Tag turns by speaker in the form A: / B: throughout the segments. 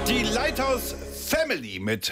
A: Die Lighthouse Family mit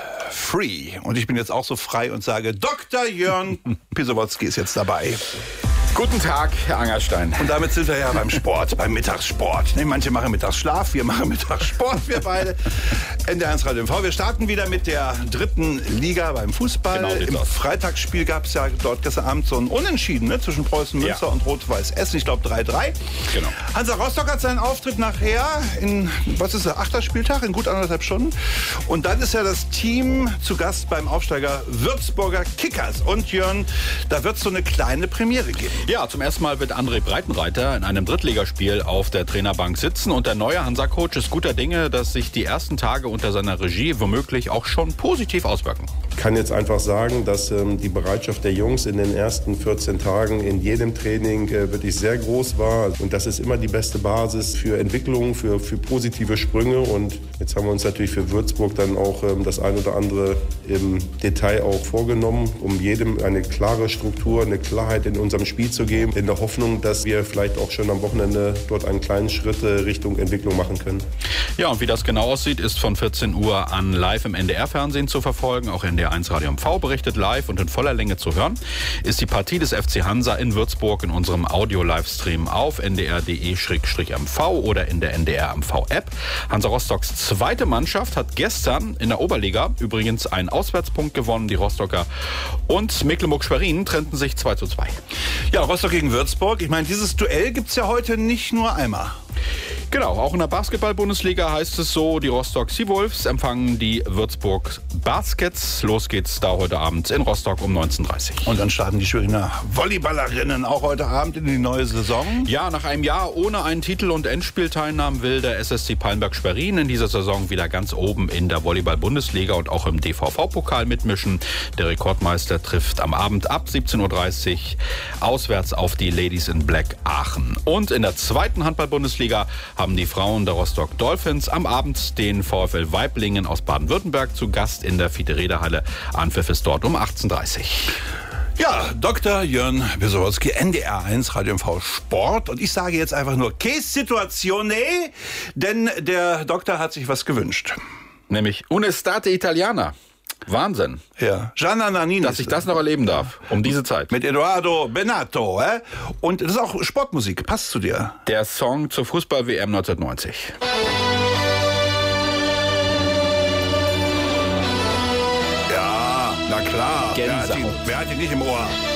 A: Free. Und ich bin jetzt auch so frei und sage, Dr. Jörn Pisowotzki ist jetzt dabei.
B: Guten Tag, Herr Angerstein.
A: Und damit sind wir ja beim Sport, beim Mittagssport. Manche machen Mittagsschlaf, wir machen Mittagssport, wir beide. NDR1 Radio MV. Wir starten wieder mit der dritten Liga beim Fußball.
B: Genau,
A: im Freitagsspiel gab es ja dort gestern Abend so ein Unentschieden zwischen Preußen Münster und Rot-Weiß Essen. Ich glaube 3-3.
B: Genau.
A: Hansa Rostock hat seinen Auftritt nachher in, was ist der, 8. Spieltag, in gut 1,5 Stunden. Und dann ist ja das Team zu Gast beim Aufsteiger Würzburger Kickers. Und Jörn, da wird es so eine kleine Premiere geben.
B: Ja, zum ersten Mal wird André Breitenreiter in einem Drittligaspiel auf der Trainerbank sitzen. Und der neue Hansa-Coach ist guter Dinge, dass sich die ersten Tage unter seiner Regie womöglich auch schon positiv auswirken.
C: Ich kann jetzt einfach sagen, dass die Bereitschaft der Jungs in den ersten 14 Tagen in jedem Training wirklich sehr groß war. Und das ist immer die beste Basis für Entwicklung, für positive Sprünge. Und jetzt haben wir uns natürlich für Würzburg dann auch das ein oder andere im Detail auch vorgenommen, um jedem eine klare Struktur, eine Klarheit in unserem Spiel zu geben, in der Hoffnung, dass wir vielleicht auch schon am Wochenende dort einen kleinen Schritt Richtung Entwicklung machen können.
B: Ja, und wie das genau aussieht, ist von 14 Uhr an live im NDR-Fernsehen zu verfolgen. Auch NDR1 Radio MV berichtet live und in voller Länge zu hören ist die Partie des FC Hansa in Würzburg in unserem Audio-Livestream auf ndr.de/mv oder in der NDR-MV-App. Hansa Rostocks zweite Mannschaft hat gestern in der Oberliga übrigens einen Auswärtspunkt gewonnen. Die Rostocker und Mecklenburg-Schwerin trennten sich 2:2.
A: Ja, Rostock gegen Würzburg. Ich meine, dieses Duell gibt es ja heute nicht nur einmal.
B: Genau, auch in der Basketball-Bundesliga heißt es so, die Rostock Seawolves empfangen die Würzburg Baskets. Los geht's da heute Abend in Rostock um 19:30 Uhr.
A: Und dann starten die Schweriner Volleyballerinnen auch heute Abend in die neue Saison.
B: Ja, nach einem Jahr ohne einen Titel und Endspielteilnahmen will der SSC Pallenberg-Schwerin in dieser Saison wieder ganz oben in der Volleyball-Bundesliga und auch im DVV-Pokal mitmischen. Der Rekordmeister trifft am Abend ab 17:30 Uhr auswärts auf die Ladies in Black Aachen. Und in der zweiten Handball-Bundesliga haben die Frauen der Rostock Dolphins am Abend den VfL Weiblingen aus Baden-Württemberg zu Gast in der Fiete-Reda-Halle. Anpfiff ist dort um 18:30 Uhr.
A: Ja, Dr. Jörn Pisowotzki, NDR1 Radio MV Sport. Und ich sage jetzt einfach nur Case-Situazione, denn der Doktor hat sich was gewünscht.
B: Nämlich Un'estate Italiana. Wahnsinn.
A: Ja, Gianna Nannini.
B: Dass ich das noch erleben darf, um diese Zeit.
A: Mit Edoardo Bennato. Und das ist auch Sportmusik, passt zu dir.
B: Der Song zur Fußball-WM 1990.
A: Ja, na klar.
B: Gänsehaut.
A: Wer hat ihn nicht im Ohr?